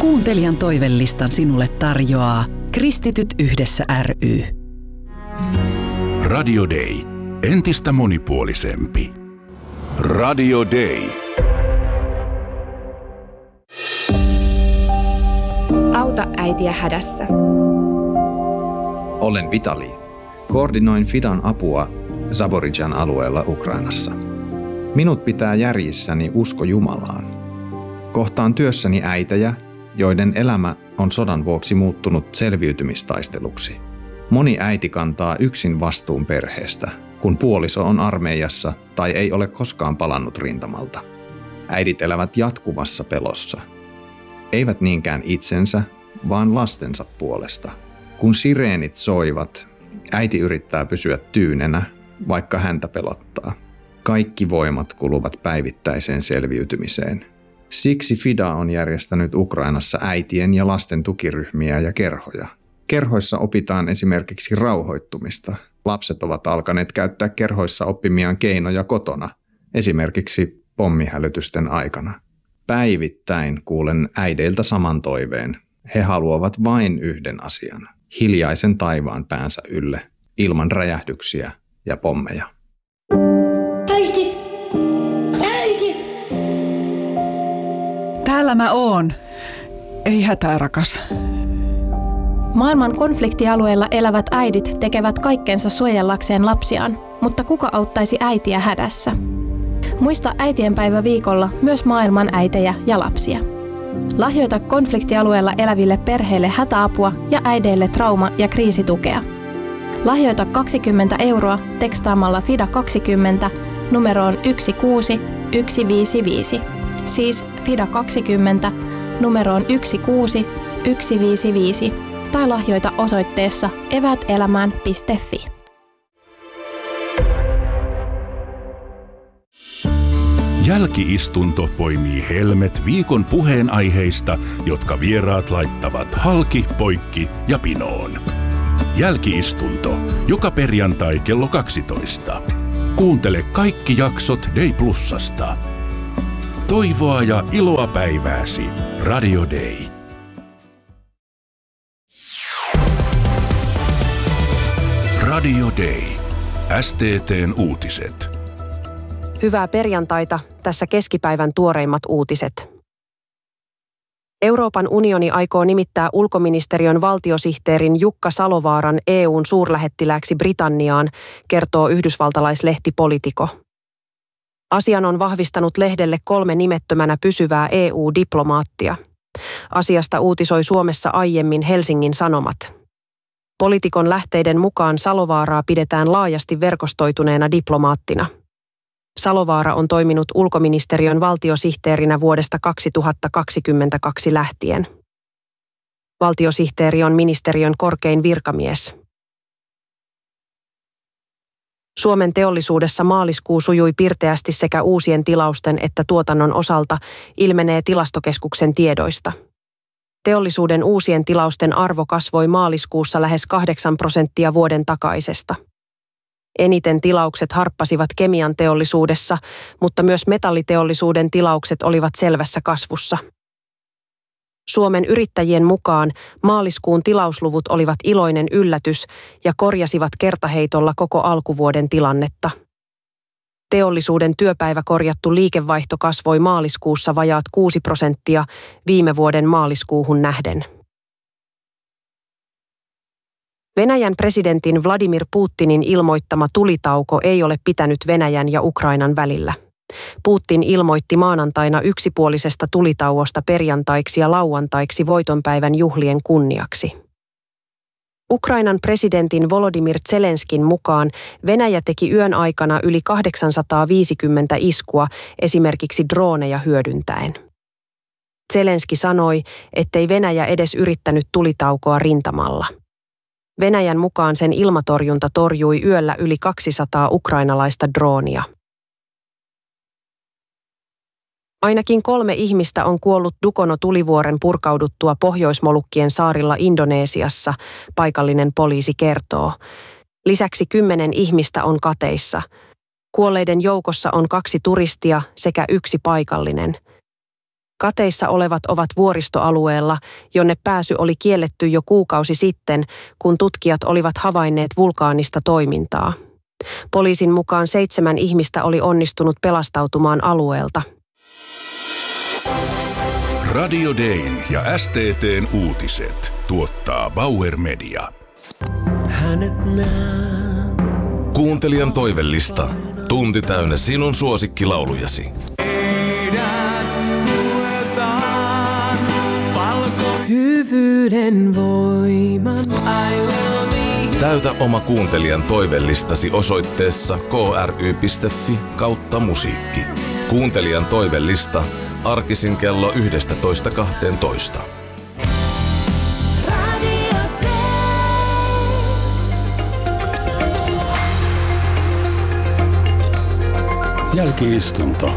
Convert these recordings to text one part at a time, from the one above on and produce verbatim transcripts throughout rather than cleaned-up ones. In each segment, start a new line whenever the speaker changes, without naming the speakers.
Kuuntelijan toivelistan sinulle tarjoaa Kristityt yhdessä ry.
Radio Day. Entistä monipuolisempi. Radio Day.
Auta äitiä hädässä.
Olen Vitali. Koordinoin Fidan apua Zaporizhzhan alueella Ukrainassa. Minut pitää järjissäni usko Jumalaan. Kohtaan työssäni äitejä, joiden elämä on sodan vuoksi muuttunut selviytymistaisteluksi. Moni äiti kantaa yksin vastuun perheestä, kun puoliso on armeijassa tai ei ole koskaan palannut rintamalta. Äidit elävät jatkuvassa pelossa. Eivät niinkään itsensä, vaan lastensa puolesta. Kun sireenit soivat, äiti yrittää pysyä tyynenä, vaikka häntä pelottaa. Kaikki voimat kuluvat päivittäiseen selviytymiseen. Siksi Fida on järjestänyt Ukrainassa äitien ja lasten tukiryhmiä ja kerhoja. Kerhoissa opitaan esimerkiksi rauhoittumista. Lapset ovat alkaneet käyttää kerhoissa oppimiaan keinoja kotona, esimerkiksi pommihälytysten aikana. Päivittäin kuulen äideiltä saman toiveen. He haluavat vain yhden asian, hiljaisen taivaan päänsä ylle, ilman räjähdyksiä ja pommeja.
Äiti! Äiti!
Täällä mä oon. Ei hätää, rakas.
Maailman konfliktialueilla elävät äidit tekevät kaikkensa suojellakseen lapsiaan, mutta kuka auttaisi äitiä hädässä? Muista äitienpäivä viikolla myös maailman äitejä ja lapsia. Lahjoita konfliktialueella eläville perheille hätäapua ja äideille trauma- ja kriisitukea. Lahjoita kaksikymmentä euroa tekstaamalla FIDA kaksikymmentä numeroon yksi kuusi yksi viisi viisi. Siis FIDA kaksikymmentä numeroon yksi kuusi yksi viisi viisi tai lahjoita osoitteessa eväätelämään piste fi.
Jälki-istunto poimii helmet viikon puheenaiheista, jotka vieraat laittavat halki, poikki ja pinoon. Jälki-istunto, joka perjantai kello kaksitoista. Kuuntele kaikki jaksot Day Plusasta. Toivoa ja iloa päivääsi. Radio Day. Radio Day. S T T:n uutiset.
Hyvää perjantaita, tässä keskipäivän tuoreimmat uutiset. Euroopan unioni aikoo nimittää ulkoministeriön valtiosihteerin Jukka Salovaaran E U:n suurlähettilääksi Britanniaan, kertoo yhdysvaltalaislehti Politico. Asian on vahvistanut lehdelle kolme nimettömänä pysyvää E U-diplomaattia. Asiasta uutisoi Suomessa aiemmin Helsingin Sanomat. Politikon lähteiden mukaan Salovaaraa pidetään laajasti verkostoituneena diplomaattina. Salovaara on toiminut ulkoministeriön valtiosihteerinä vuodesta kaksituhattakaksikymmentäkaksi lähtien. Valtiosihteeri on ministeriön korkein virkamies. Suomen teollisuudessa maaliskuu sujui pirteästi sekä uusien tilausten että tuotannon osalta, ilmenee Tilastokeskuksen tiedoista. Teollisuuden uusien tilausten arvo kasvoi maaliskuussa lähes kahdeksan prosenttia vuoden takaisesta. Eniten tilaukset harppasivat kemian teollisuudessa, mutta myös metalliteollisuuden tilaukset olivat selvässä kasvussa. Suomen yrittäjien mukaan maaliskuun tilausluvut olivat iloinen yllätys ja korjasivat kertaheitolla koko alkuvuoden tilannetta. Teollisuuden työpäiväkorjattu liikevaihto kasvoi maaliskuussa vajaat kuusi prosenttia viime vuoden maaliskuuhun nähden. Venäjän presidentin Vladimir Putinin ilmoittama tulitauko ei ole pitänyt Venäjän ja Ukrainan välillä. Putin ilmoitti maanantaina yksipuolisesta tulitauosta perjantaiksi ja lauantaiksi voitonpäivän juhlien kunniaksi. Ukrainan presidentin Volodymyr Zelenskin mukaan Venäjä teki yön aikana yli kahdeksansataaviisikymmentä iskua esimerkiksi drooneja hyödyntäen. Zelenski sanoi, ettei Venäjä edes yrittänyt tulitaukoa rintamalla. Venäjän mukaan sen ilmatorjunta torjui yöllä yli kaksisataa ukrainalaista droonia. Ainakin kolme ihmistä on kuollut Dukono-tulivuoren purkauduttua Pohjoismolukkien saarilla Indonesiassa, paikallinen poliisi kertoo. Lisäksi kymmenen ihmistä on kateissa. Kuolleiden joukossa on kaksi turistia sekä yksi paikallinen. Kateissa olevat ovat vuoristoalueella, jonne pääsy oli kielletty jo kuukausi sitten, kun tutkijat olivat havainneet vulkaanista toimintaa. Poliisin mukaan seitsemän ihmistä oli onnistunut pelastautumaan alueelta.
Radio Dayn ja S T T:n uutiset tuottaa Bauer Media.
Kuuntelijan toivellista. Tunti täynnä sinun suosikkilaulujasi.
Hyvyyden voiman.
Täytä oma kuuntelijan toivellistasi osoitteessa k r y piste f i kautta musiikki. Kuuntelijan toivellista arkisin kello yksitoista kaksitoista.
Jälki-istunto.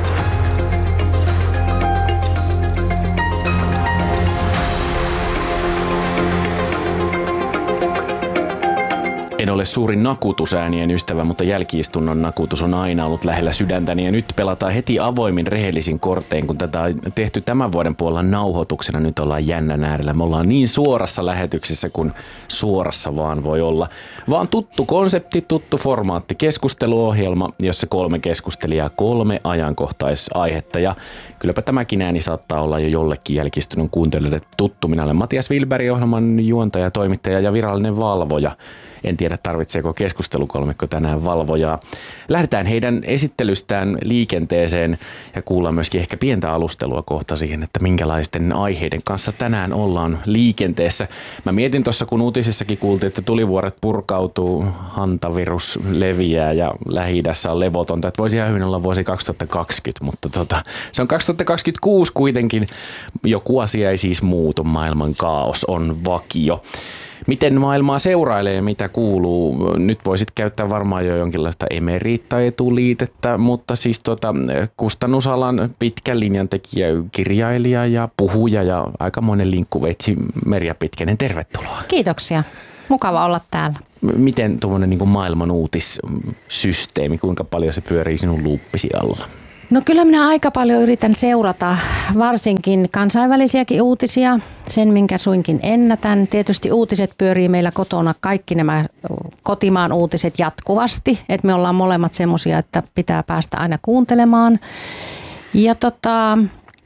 En ole suuri nakutusäänien ystävä, mutta jälki-istunnon nakutus on aina ollut lähellä sydäntäni ja nyt pelataan heti avoimin rehellisin kortein, kun tätä on tehty tämän vuoden puolella nauhoituksena. Nyt ollaan jännän äärellä. Me ollaan niin suorassa lähetyksessä kuin suorassa vaan voi olla. Vaan tuttu konsepti, tuttu formaatti, keskusteluohjelma, jossa kolme keskustelijaa, kolme ajankohtaisaihetta ja kylläpä tämäkin ääni saattaa olla jo jollekin jälki-istunnon kuuntelijoille tuttu. Minä olen Matias Wilberg, ohjelman juontaja, toimittaja ja virallinen valvoja. En tiedä, tarvitseeko keskustelukolmikko tänään valvojaa. Lähdetään heidän esittelystään liikenteeseen ja kuullaan myöskin ehkä pientä alustelua kohta siihen, että minkälaisten aiheiden kanssa tänään ollaan liikenteessä. Mä mietin tuossa, kun uutisissakin kuultiin, että tulivuoret purkautuu, hantavirus leviää ja Lähi-idässä on levotonta. Että voisi ihan hyvin olla vuosi kaksituhattakaksikymmentä, mutta tota, se on kaksituhattakaksikymmentäkuusi kuitenkin. Joku asia ei siis muutu, maailman kaos on vakio. Miten maailmaa seurailee ja mitä kuuluu? Nyt voisit käyttää varmaan jo jonkinlaista emerita-etuliitettä, mutta siis tota, kustannusalan pitkän linjan tekijä, kirjailija ja puhuja ja aikamoinen linkkuveitsi Merja Pitkänen, tervetuloa.
Kiitoksia. Mukava olla täällä.
Miten tuommoinen niin kuin maailman uutissysteemi, kuinka paljon se pyörii sinun luuppisi alla?
No kyllä minä aika paljon yritän seurata varsinkin kansainvälisiäkin uutisia, sen minkä suinkin ennätän. Tietysti uutiset pyörii meillä kotona, kaikki nämä kotimaan uutiset jatkuvasti, että me ollaan molemmat semmoisia, että pitää päästä aina kuuntelemaan. Ja tota,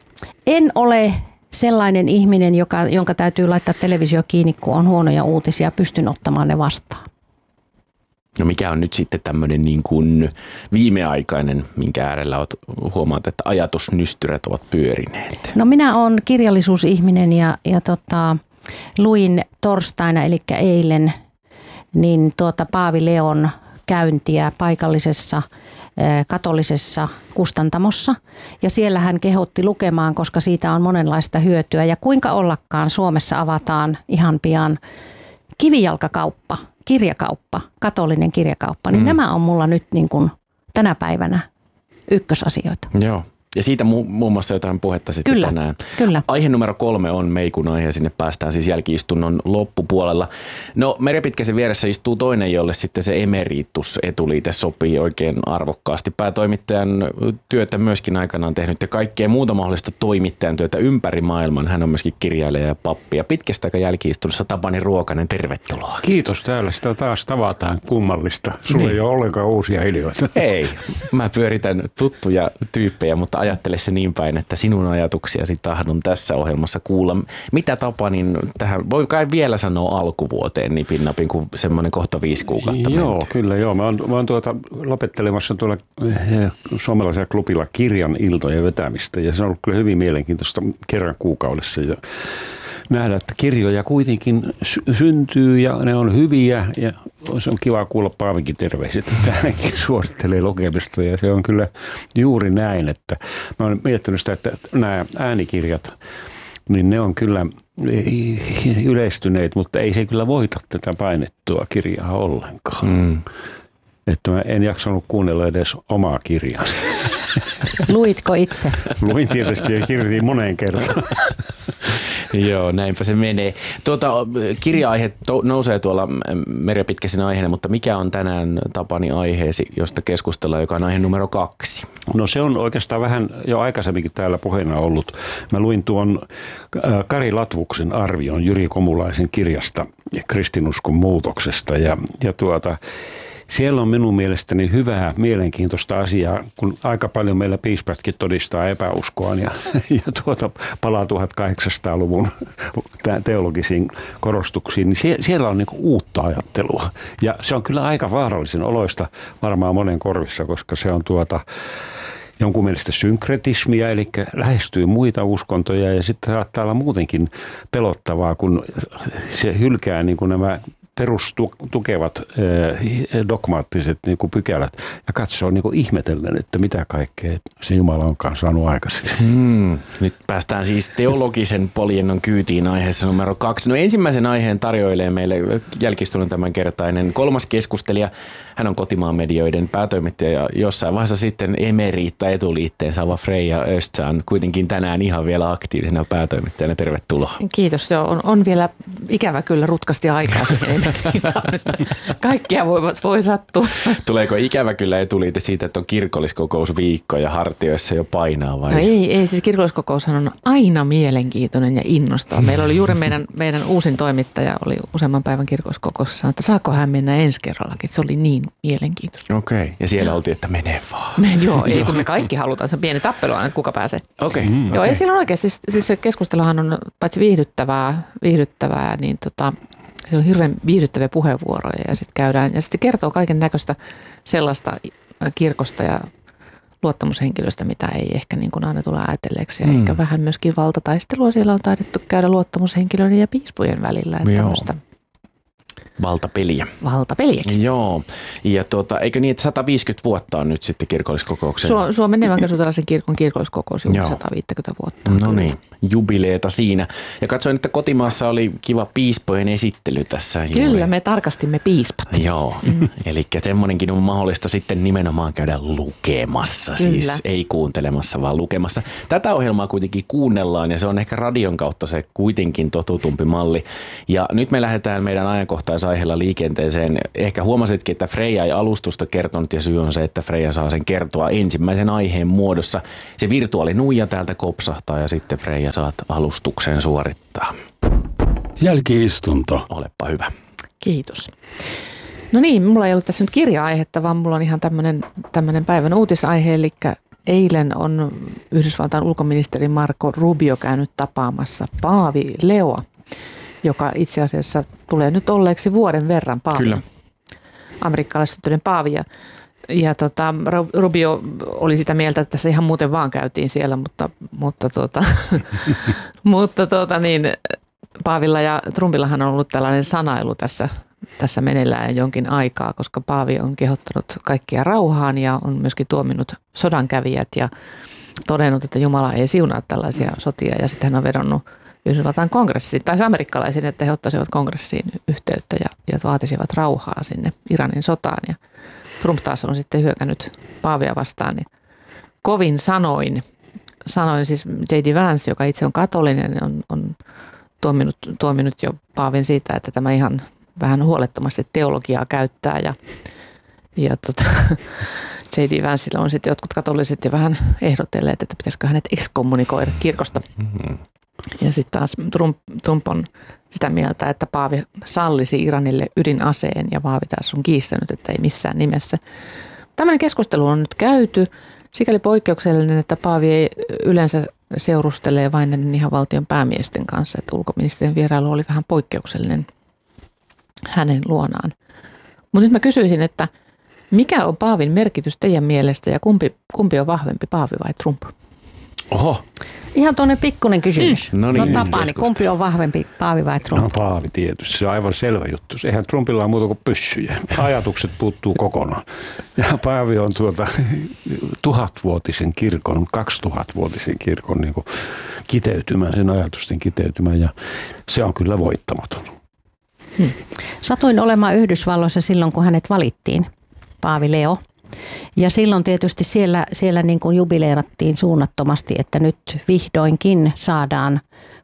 en ole sellainen ihminen, joka, jonka täytyy laittaa televisio kiinni, kun on huonoja uutisia, pystyn ottamaan ne vastaan.
No mikä on nyt sitten tämmöinen niin kuin viimeaikainen, minkä äärellä olet huomaat, että ajatusnystyrät ovat pyörineet?
No minä olen kirjallisuusihminen ja, ja tota, luin torstaina, eli eilen, niin tuota Paavi Leon käyntiä paikallisessa katolisessa kustantamossa. Ja siellä hän kehotti lukemaan, koska siitä on monenlaista hyötyä. Ja kuinka ollakaan Suomessa avataan ihan pian kivijalkakauppa, kirjakauppa, katolinen kirjakauppa, niin mm. nämä on mulla nyt niin kuin tänä päivänä ykkösasioita.
Joo. Ja siitä mu- muun muassa jotain puhetta sitten
kyllä,
tänään.
Kyllä.
Aihe numero kolme on meikun aihe, sinne päästään siis jälki-istunnon loppupuolella. No Merja Pitkäsen vieressä istuu toinen, jolle sitten se emeritus-etuliite sopii oikein arvokkaasti. Päätoimittajan työtä myöskin aikanaan tehnyt ja kaikkea muuta mahdollista toimittajan työtä ympäri maailman. Hän on myöskin kirjailija ja pappi. Ja pitkästä aikaa jälki-istunnossa Tapani Ruokanen, tervetuloa.
Kiitos, täällä sitä taas tavataan, kummallista. Sulla niin. Ei ole ollenkaan uusia ilioita.
Ei, mä pyöritän tuttuja tyyppejä, mutta ajattele se niin päin, että sinun ajatuksiasi tahdon tässä ohjelmassa kuulla. Mitä Tapanin tähän, voi kai vielä sanoa alkuvuoteen niin pinnapin kuin semmoinen kohta viisi kuukautta
Joo,
menty.
kyllä joo. Mä oon, mä oon tuota, lopettelemassa tuolla suomalaisella klubilla kirjan iltojen vetämistä ja se on ollut kyllä hyvin mielenkiintoista kerran kuukaudessa ja nähdä, että kirjoja kuitenkin sy- syntyy ja ne on hyviä ja se on kiva kuulla Paavinkin terveiset, että hänkin suosittelee lukemista ja se on kyllä juuri näin, että mä oon miettinyt sitä, että nämä äänikirjat, niin ne on kyllä yleistyneet, mutta ei se kyllä voita tätä painettua kirjaa ollenkaan. Mm. Että mä en jaksanut kuunnella edes omaa kirjaa.
Luitko itse?
Luin tietysti ja kirjoitin moneen kertaan.
Joo, näinpä se menee. Tuota, kirja-aihe nousee tuolla Merja Pitkäsen aiheena, mutta mikä on tänään, Tapani, aiheesi, josta keskustellaan, joka on aihe numero kaksi?
No se on oikeastaan vähän jo aikaisemminkin täällä puheena ollut. Mä luin tuon Kari Latvuksen arvion Jyri Komulaisen kirjasta Kristinuskon muutoksesta ja, ja tuota... Siellä on minun mielestäni hyvää, mielenkiintoista asiaa, kun aika paljon meillä piispatkin todistaa epäuskoa ja, ja tuota, palaa tuhatkahdeksansataaluvun teologisiin korostuksiin, niin sie, siellä on niinku uutta ajattelua. Ja se on kyllä aika vaarallisen oloista varmaan monen korvissa, koska se on tuota... jonkun mielestä synkretismia, eli lähestyy muita uskontoja ja sitten saattaa olla muutenkin pelottavaa, kun se hylkää niin kuin nämä perustukevat dogmaattiset niin kuin pykälät ja katsoo niin kuin ihmetellen, että mitä kaikkea se Jumala onkaan saanut aikaiseksi.
Hmm. Nyt päästään siis teologisen poljennon kyytiin aiheessa numero kaksi. No ensimmäisen aiheen tarjoilee meille Jälki-Istunnon tämänkertainen kolmas keskustelija. Hän on Kotimaan medioiden päätoimittaja ja jossain vaiheessa sitten emeriitta etuliitteen saava Freija Östzahn, kuitenkin tänään ihan vielä aktiivisena päätoimittajana. Tervetuloa.
Kiitos. Joo, on, on vielä ikävä kyllä rutkasti aikaa siihen. Kaikkia voi, voi sattua.
Tuleeko ikävä kyllä etuliite siitä, että on kirkolliskokousviikko ja hartioissa jo painaa vai?
No ei, ei, siis kirkolliskokoushan on aina mielenkiintoinen ja innostava. Meillä oli juuri meidän, meidän uusin toimittaja, oli useamman päivän kirkolliskokous, sanoi, että saako hän mennä ensi kerrallakin. Se oli niin mielenkiintoista.
Okei, okay. Ja siellä ja. oltiin, että menee vaan.
Me, joo, ei kun me kaikki halutaan. Se on pieni tappelu aina, että kuka pääsee.
Okei. Okay. Mm,
joo,
okay.
Ja siellä on oikeasti, siis, siis se keskusteluhan on paitsi viihdyttävää, viihdyttävää niin tota, se on hirveän viihdyttäviä puheenvuoroja ja sitten käydään, ja sitten se kertoo kaiken näköistä sellaista kirkosta ja luottamushenkilöstä, mitä ei ehkä niin kuin aina tule ajatelleeksi. Ja mm. ehkä vähän myöskin valtataistelua siellä on taidettu käydä luottamushenkilöiden ja piispujen välillä. Että
valtapeliä.
Valtapeliäkin.
Joo. Ja tuota, eikö niin, että sata viisikymmentä vuotta on nyt sitten kirkolliskokouksen?
Su- Suomen evankelisluterilaisen kirkon kirkolliskokous juuri sata viisikymmentä vuotta.
No niin, jubileeta siinä. Ja katsoin, että kotimaassa oli kiva piispojen esittely tässä.
Kyllä,
juuri.
Me tarkastimme piispat.
Joo, mm. Eli semmoinenkin on mahdollista sitten nimenomaan käydä lukemassa. Kyllä. Siis ei kuuntelemassa, vaan lukemassa. Tätä ohjelmaa kuitenkin kuunnellaan ja se on ehkä radion kautta se kuitenkin totutumpi malli. Ja nyt me lähdetään meidän ajankohtaisen aiheella liikenteeseen. Ehkä huomasitkin, että Freija ei alustusta kertonut ja syy on se, että Freija saa sen kertoa ensimmäisen aiheen muodossa. Se virtuaalinuija täältä kopsahtaa ja sitten Freija saat alustuksen suorittaa.
Jälki-istunto.
Olepa hyvä.
Kiitos. No niin, mulla ei ollut tässä nyt kirja-aihetta, vaan mulla on ihan tämmöinen, tämmöinen päivän uutisaihe, eli eilen on Yhdysvaltain ulkoministeri Marco Rubio käynyt tapaamassa paavi Leoa, joka itse asiassa tulee nyt olleeksi vuoden verran paavi.
Kyllä.
Amerikkalaissyttyinen paavi. Ja, ja tota, Rubio oli sitä mieltä, että tässä ihan muuten vaan käytiin siellä, mutta, mutta, tuota, mutta tuota, niin, paavilla ja Trumpillahan on ollut tällainen sanailu tässä, tässä meneillään jonkin aikaa, koska paavi on kehottanut kaikkia rauhaan ja on myöskin tuominut sodankävijät ja todennut, että Jumala ei siunaa tällaisia sotia ja sitten hän on vedonnut Yhdysvaltain kongressiin, tai amerikkalaisiin, että he ottaisivat kongressiin yhteyttä ja, ja vaatisivat rauhaa sinne Iranin sotaan. Ja Trump taas on sitten hyökännyt paavia vastaan niin kovin sanoin. Sanoin siis J D Vance, joka itse on katolinen, on, on tuominut, tuominut jo paavin siitä, että tämä ihan vähän huolettomasti teologiaa käyttää. Ja, ja tota, J D Vancella on sitten jotkut katoliset jo vähän ehdotelleet, että pitäisikö hänet ekskommunikoida kirkosta. Mm-hmm. Ja sitten taas Trump, Trump on sitä mieltä, että paavi sallisi Iranille ydinaseen ja paavi taas on kiistänyt, että ei missään nimessä. Tällainen keskustelu on nyt käyty. Sikäli poikkeuksellinen, että paavi ei yleensä seurustelee vain näiden ihan valtion päämiesten kanssa. Että ulkoministerin vierailu oli vähän poikkeuksellinen hänen luonaan. Mutta nyt mä kysyisin, että mikä on paavin merkitys teidän mielestä ja kumpi, kumpi on vahvempi, paavi vai Trump?
Oho.
Ihan tuonne pikkuinen kysymys.
Mm. No, niin,
no Tapani, kumpi on vahvempi, paavi vai Trump?
No paavi tietysti, se on aivan selvä juttu. Eihän Trumpilla ole muuta kuin pyssyjä. Ajatukset puuttuu kokonaan. Ja paavi on tuota tuhatvuotisen kirkon, kaksituhatvuotisen kirkon niin kuin kiteytymä, sen ajatusten kiteytymä ja se on kyllä voittamaton.
Hmm. Satuin olemaan Yhdysvalloissa silloin, kun hänet valittiin, paavi Leo. Ja silloin tietysti siellä, siellä niin kuin jubileerattiin suunnattomasti, että nyt vihdoinkin saadaan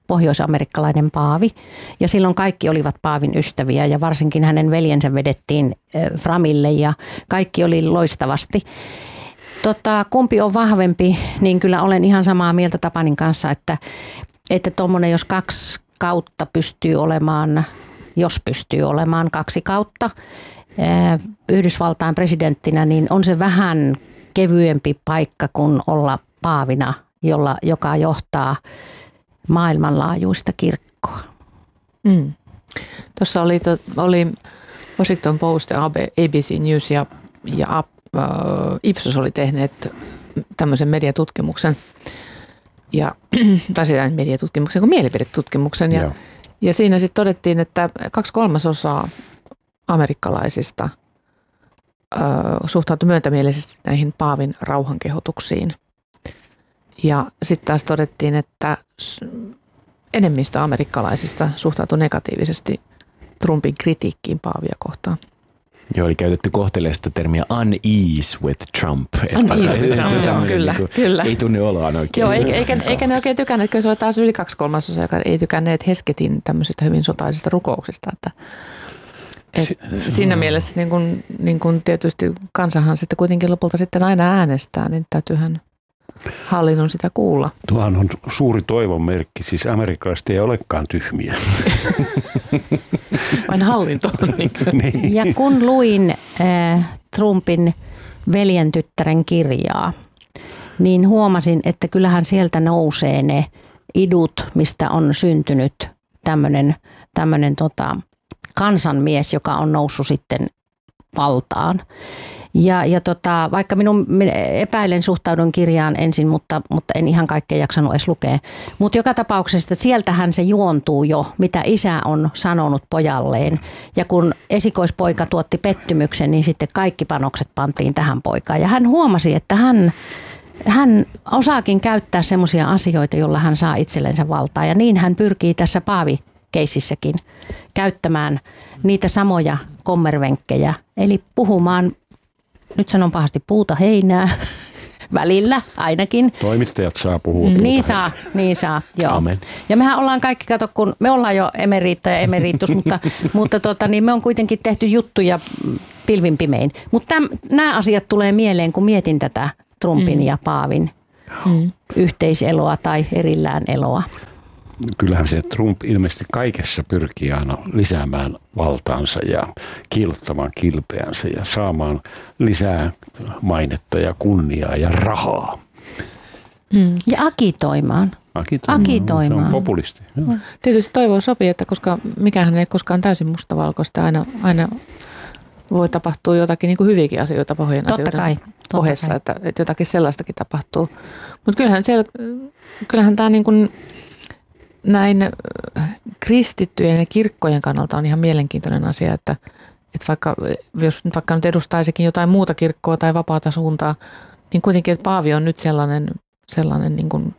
pohjoisamerikkalainen paavi. Ja silloin kaikki olivat paavin ystäviä ja varsinkin hänen veljensä vedettiin Framille ja kaikki oli loistavasti. Tota, kumpi on vahvempi, niin kyllä olen ihan samaa mieltä Tapanin kanssa, että että tuommoinen, jos kaksi kautta pystyy olemaan, jos pystyy olemaan kaksi kautta Yhdysvaltain presidenttinä, niin on se vähän kevyempi paikka kuin olla paavina, jolla, joka johtaa maailmanlaajuista kirkkoa.
Mm. Tuossa oli, to, oli Washington Post ja A B C News ja, ja uh, Ipsos oli tehneet tämmöisen mediatutkimuksen, ja, tai sitä mediatutkimuksen kuin mielipidetutkimuksen. Ja, ja siinä sitten todettiin, että kaksi kolmasosaa amerikkalaisista ö, suhtautui myöntämielisesti näihin paavin rauhankehotuksiin. Ja sitten taas todettiin, että enemmistö amerikkalaisista suhtautui negatiivisesti Trumpin kritiikkiin paavia kohtaan.
Joo, oli käytetty kohteleesta termiä unease with Trump.
Unease with Trump, joo, kyllä,
niin
kyllä.
Ei tunne oloaan oikein.
Joo, eikä, eikä, eikä ne oikein tykänneet, kyllä se oli taas yli kaksi kolmasosaa, joka ei tykänneet Hesketin tämmöisistä hyvin sotaisista rukouksista. Että, et si- siinä no. mielessä niin kun, niin kun tietysti kansahan sitten kuitenkin lopulta sitten aina äänestää, niin täytyyhän hallinnon sitä kuulla.
Tuohan on suuri toivon merkki, siis amerikkalaiset ei olekaan tyhmiä.
Vain hallinto on niin.
niin.
Ja kun luin äh, Trumpin veljentyttären kirjaa, niin huomasin, että kyllähän sieltä nousee ne idut, mistä on syntynyt tämmöinen tämmöinen tota, kansanmies, joka on noussut sitten valtaan. Ja, ja tota, vaikka minun epäilen suhtaudun kirjaan ensin, mutta, mutta en ihan kaikkea jaksanut edes lukea. Mutta joka tapauksessa sieltähän se juontuu jo, mitä isä on sanonut pojalleen. Ja kun esikoispoika tuotti pettymyksen, niin sitten kaikki panokset pantiin tähän poikaan. Ja hän huomasi, että hän, hän osaakin käyttää semmoisia asioita, joilla hän saa itsellensä valtaa. Ja niin hän pyrkii tässä paavikeississäkin käyttämään niitä samoja kommervenkkejä, eli puhumaan, nyt sanon pahasti, puuta heinää, välillä ainakin.
Toimittajat saa puhua puuta
Niin saa, niin saa, joo.
Amen.
Ja mehän ollaan kaikki, kato, kun me ollaan jo emeriitta ja emeriittus, mutta, mutta tota, niin me on kuitenkin tehty juttuja pilvin pimein. Mutta nämä asiat tulee mieleen, kun mietin tätä Trumpin mm. ja Paavin mm. yhteiseloa tai erillään eloa.
Kyllähän se Trump ilmeisesti kaikessa pyrkii aina lisäämään valtaansa ja kiilottamaan kilpeänsä ja saamaan lisää mainetta ja kunniaa ja rahaa.
Mm. Ja agitoimaan.
Agitoimaan.
agitoimaan.
Se on populisti. Joo.
Tietysti toivoa sopii, että koska mikähän ei koskaan täysin mustavalkoista, aina, aina voi tapahtua jotakin niin kuin hyviäkin asioita pohjan
totta
asioita
kai,
pohjassa, että, että jotakin sellaistakin tapahtuu. Mutta kyllähän, siellä, kyllähän tämä niin kuin näin kristittyjen ja kirkkojen kannalta on ihan mielenkiintoinen asia, että, että vaikka, jos vaikka nyt edustaisikin jotain muuta kirkkoa tai vapaata suuntaa, niin kuitenkin, että paavi on nyt sellainen, sellainen niin kuin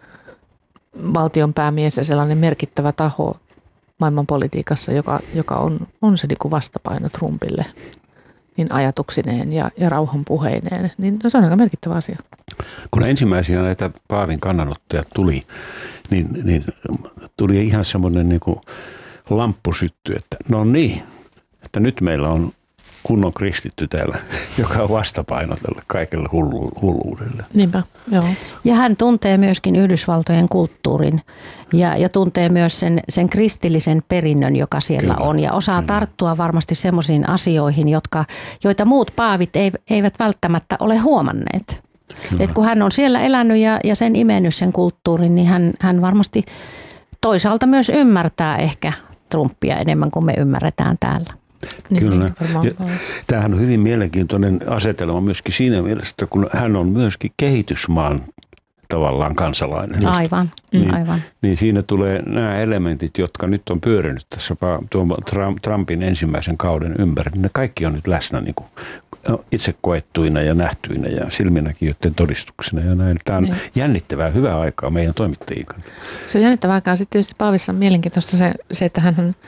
valtionpäämies ja sellainen merkittävä taho maailmanpolitiikassa, joka, joka on, on se niin kuin vastapaino Trumpille niin ajatuksineen ja, ja rauhan puheineen, niin se on aika merkittävä asia.
Kun ensimmäisiä näitä paavin kannanottoja tuli, niin, niin tuli ihan semmoinen niin kuin lamppusytty, että no niin, että nyt meillä on kunnon kristitty täällä, joka on vastapaino tälle kaikelle hullu, hulluudelle.
Niinpä, joo.
Ja hän tuntee myöskin Yhdysvaltojen kulttuurin ja, ja tuntee myös sen, sen kristillisen perinnön, joka siellä kyllä, on. Ja osaa kyllä. tarttua varmasti semmoisiin asioihin, jotka, joita muut paavit eivät välttämättä ole huomanneet. Et kun hän on siellä elänyt ja, ja sen imennyt sen kulttuurin, niin hän, hän varmasti toisaalta myös ymmärtää ehkä Trumpia enemmän kuin me ymmärretään täällä.
Kyllä. Tämähän on hyvin mielenkiintoinen asetelma myöskin siinä mielessä, että kun hän on myöskin kehitysmaan tavallaan kansalainen.
Aivan,
niin,
aivan.
Niin siinä tulee nämä elementit, jotka nyt on pyörinyt tässä Trumpin ensimmäisen kauden ympäri. Ne kaikki on nyt läsnä niin kuin itse koettuina ja nähtyinä ja silminnäkijöiden todistuksena. Ja näin. Tämä on niin. jännittävää, hyvää aikaa meidän toimittajien kanssa.
Se on jännittävää aikaa. Sitten tietysti Paavissa on mielenkiintoista se, se että hän on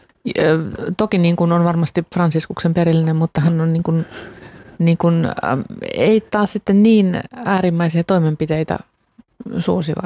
toki niin kuin on varmasti Fransiskuksen perillinen, mutta hän on niin kuin, niin kuin, äh, ei taas sitten niin äärimmäisiä toimenpiteitä suosiva, että,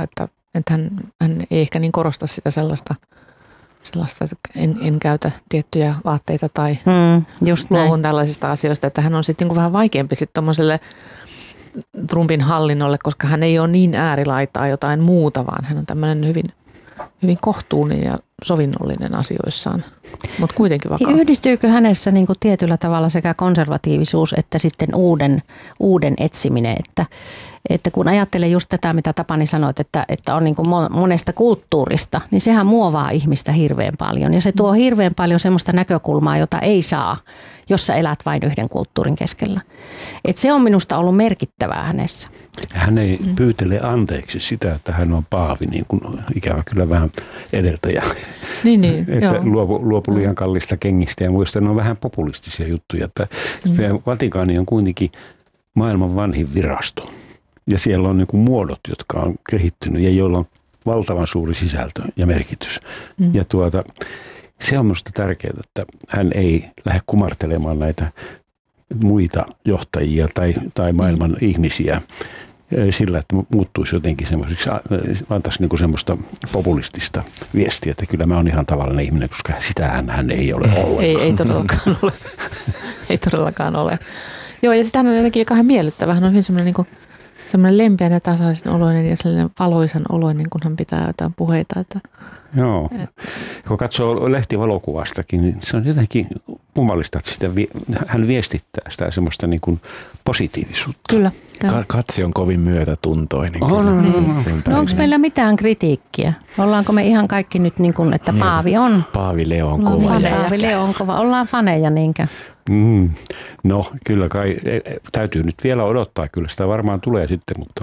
että hän, hän ei ehkä niin korosta sitä sellaista, sellaista että en, en käytä tiettyjä vaatteita tai
mm, just
luovun tällaisista asioista, että hän on sitten niin vähän vaikeampi sitten tuommoiselle Trumpin hallinnolle, koska hän ei ole niin äärilaitaa jotain muuta, vaan hän on tämmöinen hyvin, hyvin kohtuullinen ja sovinnollinen asioissaan, mutta kuitenkin vakaa.
Yhdistyykö hänessä niin kuin tietyllä tavalla sekä konservatiivisuus että sitten uuden, uuden etsiminen, että, että kun ajattelee just tätä, mitä Tapani sanoit, että, että on niin kuin monesta kulttuurista, niin sehän muovaa ihmistä hirveän paljon ja se tuo hirveän paljon semmoista näkökulmaa, jota ei saa, jos sä elät vain yhden kulttuurin keskellä. Et se on minusta ollut merkittävää hänessä.
Hän ei pyytele anteeksi sitä, että hän on paavi, niin kuin ikävä kyllä vähän edeltäjä.
Niin, niin,
että luopu, luopu liian kallista kengistä ja muista, ne on vähän populistisia juttuja. Että mm. Vatikaani on kuitenkin maailman vanhin virasto. Ja siellä on niin kuin muodot, jotka on kehittynyt ja joilla on valtavan suuri sisältö ja merkitys. Mm. Ja tuota, se on minusta tärkeää, että hän ei lähde kumartelemaan näitä muita johtajia tai, tai maailman mm. ihmisiä sillä, että muuttuisi jotenkin semmoisiksi, antaisi niin kuin semmoista populistista viestiä, että kyllä mä oon ihan tavallinen ihminen, koska sitähän hän ei ole ollenkaan.
Ei, ei todellakaan ole. Ei todellakaan ole. Joo, ja sitähän on jotenkin kauhean miellyttävä. Hän on hyvin semmoinen, niin kuin, semmoinen lempeän ja tasaisen oloinen ja sellainen valoisan oloinen, kun hän pitää jotain puheita. Että,
joo. Et. Kun katsoo lehtivalokuvastakin, niin se on jotenkin kummallista, että sitä, hän viestittää sitä semmoista niin kuin positiivisuutta.
Kyllä.
Ka- katse on kovin myötätuntoinen.
Oh, no, no, no. no onko meillä mitään kritiikkiä? Ollaanko me ihan kaikki nyt niin kuin, että Paavi on?
Paavi Leo on kova.
Paavi Leo on kova. Ollaan faneja niinkö?
Mm. No kyllä kai, täytyy nyt vielä odottaa, kyllä sitä varmaan tulee sitten, mutta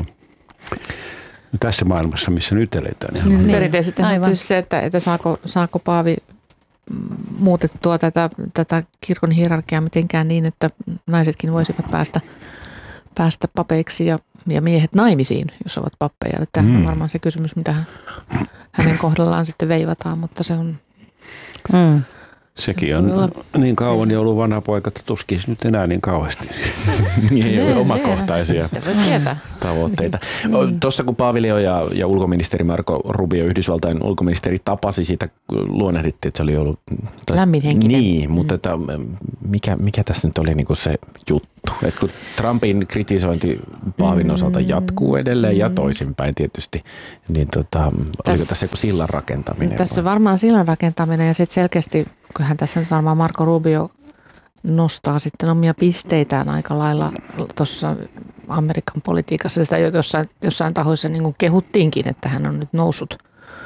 tässä maailmassa, missä nyt eletään. Niin
niin. Perinteisesti on se, että, että saako, saako Paavi muutettua tätä, tätä kirkon hierarkiaa mitenkään niin, että naisetkin voisivat päästä, päästä papeiksi ja, ja miehet naimisiin, jos ovat pappeja. Tämä mm. on varmaan se kysymys, mitä hänen kohdallaan sitten veivataan, mutta se on...
Mm. Sekin on olla niin kauan ja ollut vanha poika, että tuskin nyt enää niin kauheasti.
Ei ole omakohtaisia tavoitteita. Tuossa kun Paavi Leo ja, ja ulkoministeri Marco Rubio, Yhdysvaltain ulkoministeri, tapasi siitä, luonnehdittiin, että se oli ollut...
Lämminhenkinen.
Niin, mutta että mikä, mikä tässä nyt oli niin kuin se juttu? Että kun Trumpin kritisointi Paavin osalta jatkuu edelleen ja toisinpäin tietysti, niin tota, oliko tässä joku sillan rakentaminen?
Tässä on varmaan sillan rakentaminen ja sitten selkeästi, kyllähän tässä nyt varmaan Marco Rubio nostaa sitten omia pisteitään aika lailla tuossa Amerikan politiikassa. Sitä jo jossain, jossain tahoissa niin kuin kehuttiinkin, että hän on nyt noussut,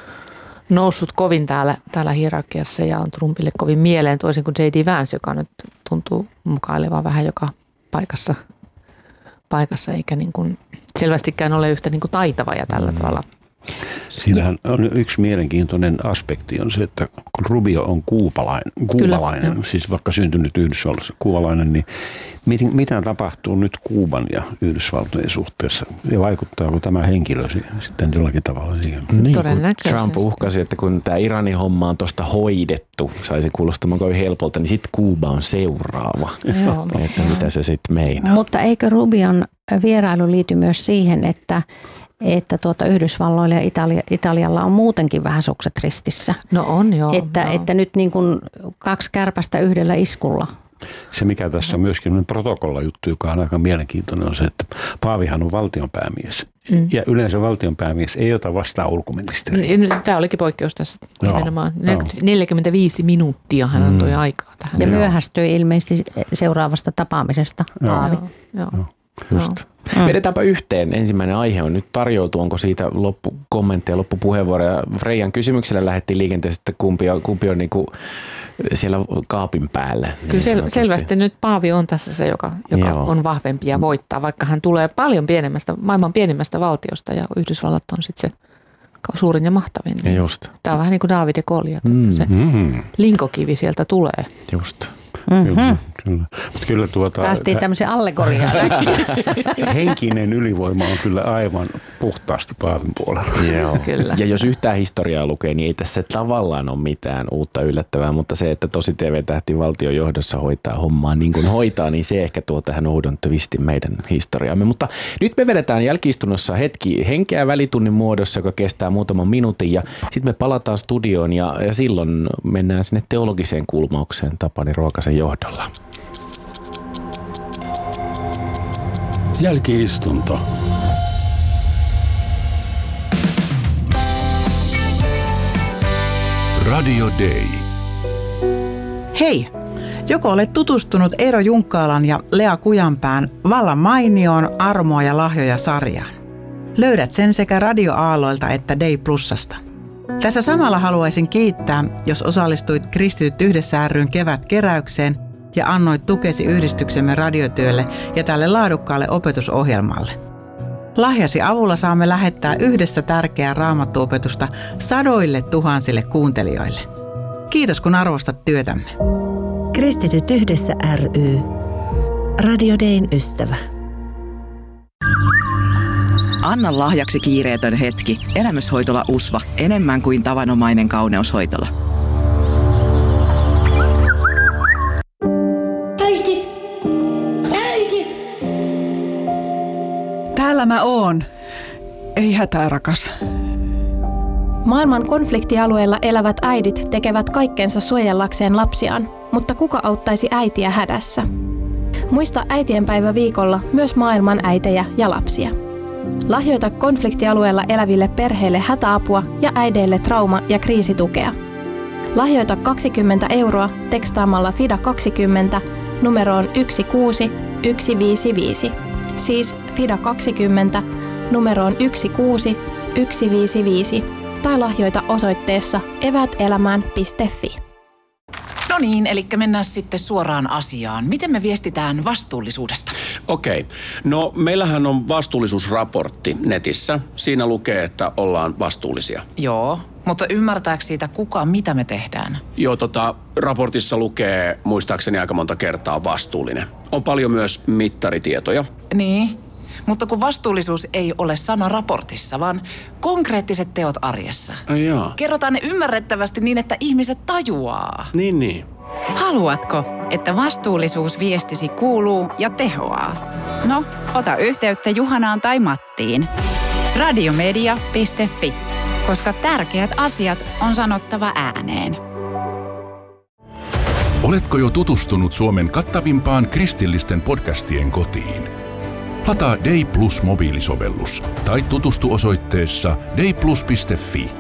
noussut kovin täällä, täällä hierarkiassa ja on Trumpille kovin mieleen, toisin kuin J D Vance, joka nyt tuntuu mukailevan vähän joka paikassa, paikassa eikä niin kuin selvästikään ole yhtä niin kuin taitava ja tällä mm. tavalla.
Siinähän on yksi mielenkiintoinen aspekti on se, että kun Rubio on kuubalainen, kuubalainen Kyllä, siis vaikka syntynyt Yhdysvalloissa kuubalainen, niin mit, mitä tapahtuu nyt Kuuban ja Yhdysvaltojen suhteessa ja vaikuttaako tämä henkilö sitten jollakin tavalla siihen?
Niin, Trump uhkasi, että kun tämä Iranin homma on tuosta hoidettu, saisi kuulostamaan kovin helpolta, niin sitten Kuuba on seuraava. Että mitä se sitten meinaa.
Mutta eikö Rubion vierailu liity myös siihen, että että tuota Yhdysvalloilla ja Italia, Italialla on muutenkin vähän sukset ristissä.
No on joo.
Että,
joo.
että nyt niin kuin kaksi kärpästä yhdellä iskulla.
Se mikä tässä on myöskin protokolla juttu, joka on aika mielenkiintoinen, on se, että Paavihan on valtionpäämies. Mm. Ja yleensä valtionpäämies ei ota vastaan ulkoministeriä.
Tämä olikin poikkeus tässä nimenomaan. neljäkymmentäviisi minuuttia hän antoi mm. aikaa tähän.
Ja myöhästyi ilmeisesti seuraavasta tapaamisesta Paavi.
Joo, joo.
Just. Mm. Vedetäänpä yhteen. Ensimmäinen aihe on nyt tarjoutu. Onko siitä loppukommentteja, loppupuheenvuoroja? Freijan kysymyksellä lähdettiin liikenteessä, että kumpi on, kumpi on niin kuin siellä kaapin päällä.
Kyllä sel- selvästi nyt Paavi on tässä se, joka, joka on vahvempi ja voittaa, vaikka hän tulee paljon pienemmästä, maailman pienimmästä valtiosta ja Yhdysvallat on sitten se suurin ja mahtavin.
Ja just.
Tämä on vähän niin kuin David ja Goliat, mm. se mm. linkokivi sieltä tulee.
Just.
Mm-hmm.
Kyllä. Mut kyllä tuota,
Päästiin tämmöiseen allegoriaan.
Henkinen ylivoima on kyllä aivan puhtaasti Paavin puolella.
Joo. Kyllä. Ja jos yhtään historiaa lukee, niin ei tässä tavallaan ole mitään uutta yllättävää, mutta se, että tosi T V-tähti valtion johdossa hoitaa hommaa niin kuin hoitaa, niin se ehkä tuo tähän uuden twistin meidän historiaamme. Mutta nyt me vedetään jälki-istunnossa hetki henkeä välitunnin muodossa, joka kestää muutaman minuutin ja sitten me palataan studioon ja, ja silloin mennään sinne teologiseen kulmaukseen Tapani Ruokasen johdolla.
Jälki-istunto. Radio Day.
Hei! Joko olet tutustunut Eero Junkkaalan ja Lea Kujanpään vallan mainioon armoa ja lahjoja sarjaan? Löydät sen sekä Radio Aalloilta että Day Plusasta. Tässä samalla haluaisin kiittää, jos osallistuit Kristityt yhdessä ry:n kevätkeräykseen ja annoit tukesi yhdistyksemme radiotyölle ja tälle laadukkaalle opetusohjelmalle. Lahjasi avulla saamme lähettää yhdessä tärkeää raamattuopetusta sadoille tuhansille kuuntelijoille. Kiitos kun arvostat työtämme.
Kristityt yhdessä ry. Radio Dayn ystävä.
Anna lahjaksi kiireetön hetki. Elämyshoitola U S V A. Enemmän kuin tavanomainen kauneushoitola.
Äiti! Äiti!
Täällä mä oon. Ei hätää, rakas.
Maailman konfliktialueilla elävät äidit tekevät kaikkensa suojellakseen lapsiaan, mutta kuka auttaisi äitiä hädässä? Muista äitienpäivä viikolla myös maailman äitejä ja lapsia. Lahjoita konfliktialueella eläville perheille hätäapua ja äideille trauma- ja kriisitukea. Lahjoita kaksikymmentä euroa tekstaamalla FIDA kaksikymmentä numeroon yksi kuusi yksi viisi viisi. Siis FIDA kaksikymmentä numeroon yksi kuusi yksi viisi viisi. Tai lahjoita osoitteessa eväätelämään piste fi.
No niin, eli mennään sitten suoraan asiaan. Miten me viestitään vastuullisuudesta?
Okei. No meillähän on vastuullisuusraportti netissä. Siinä lukee, että ollaan vastuullisia.
Joo, mutta ymmärtääkö siitä kuka, mitä me tehdään?
Joo, tota, raportissa lukee muistaakseni aika monta kertaa vastuullinen. On paljon myös mittaritietoja.
Niin, mutta kun vastuullisuus ei ole sana raportissa, vaan konkreettiset teot arjessa.
Ai jaa.
Kerrotaan ne ymmärrettävästi niin, että ihmiset tajuaa.
Niin, niin.
Haluatko, että vastuullisuusviestisi kuuluu ja tehoaa? No, ota yhteyttä Juhanaan tai Mattiin. radiomedia piste fi, koska tärkeät asiat on sanottava ääneen.
Oletko jo tutustunut Suomen kattavimpaan kristillisten podcastien kotiin? Lataa Day Plus mobiilisovellus tai tutustu osoitteessa day plus piste fi.